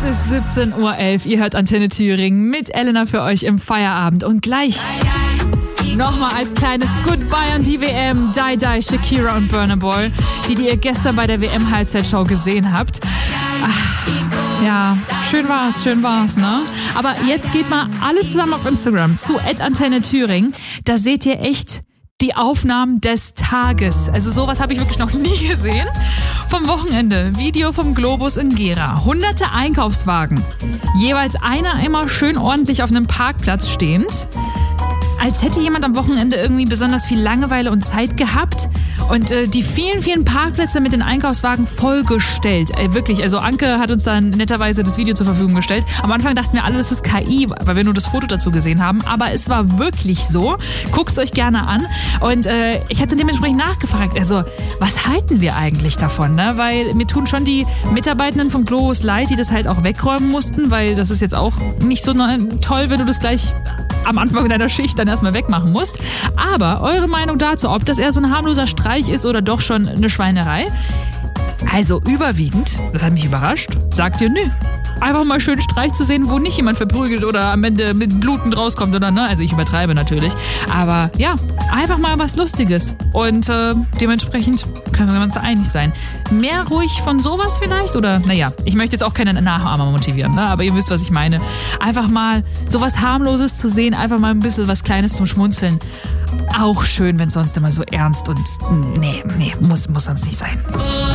ist 17:11 Uhr. Ihr hört Antenne Thüringen mit Elena für euch im Feierabend. Und gleich nochmal als kleines Goodbye an die WM. Die Die, Shakira und Burna Boy, die ihr gestern bei der WM-Halbzeitshow gesehen habt. Ach, ja, schön war's, ne? Aber jetzt geht mal alle zusammen auf Instagram zu @Antenne Thüringen. Da seht ihr echt die Aufnahmen des Tages. Also sowas habe ich wirklich noch nie gesehen. Vom Wochenende, Video vom Globus in Gera. Hunderte Einkaufswagen. Jeweils einer immer schön ordentlich auf einem Parkplatz stehend. Als hätte jemand am Wochenende irgendwie besonders viel Langeweile und Zeit gehabt. Und die vielen Parkplätze mit den Einkaufswagen vollgestellt. Wirklich, also Anke hat uns dann netterweise das Video zur Verfügung gestellt. Am Anfang dachten wir alle, das ist KI, weil wir nur das Foto dazu gesehen haben. Aber es war wirklich so. Guckt's euch gerne an. Und ich hatte dementsprechend nachgefragt, also was halten wir eigentlich davon? Ne? Weil mir tun schon die Mitarbeitenden vom Globus leid, die das halt auch wegräumen mussten, weil das ist jetzt auch nicht so toll, wenn du das gleich am Anfang deiner Schicht dann erstmal wegmachen musst. Aber eure Meinung dazu, ob das eher so ein harmloser Streich ist oder doch schon eine Schweinerei? Also überwiegend, das hat mich überrascht, sagt ihr, nö. Einfach mal schön Streich zu sehen, wo nicht jemand verprügelt oder am Ende mit blutend rauskommt, oder ne? Also ich übertreibe natürlich. Aber ja, einfach mal was Lustiges. Und dementsprechend können wir uns da einig sein. Mehr ruhig von sowas vielleicht? Oder, naja, ich möchte jetzt auch keine Nachahmer motivieren, ne? Aber ihr wisst, was ich meine. Einfach mal sowas Harmloses zu sehen, einfach mal ein bisschen was Kleines zum Schmunzeln. Auch schön, wenn es sonst immer so ernst und nee, muss sonst nicht sein.